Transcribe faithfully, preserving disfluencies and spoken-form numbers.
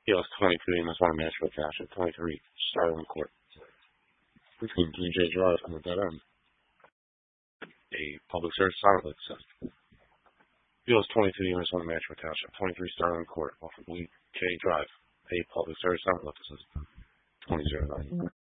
P L S twenty-two, Amos one Nashville Township, twenty-three, Starland Court. Between D J Drive and the dead end. A public service sound alert system. P L S twenty-two, Amos one Nashville Township, twenty-three, Starland Court, off of D J Drive. A public service sound alert system. twenty oh nine.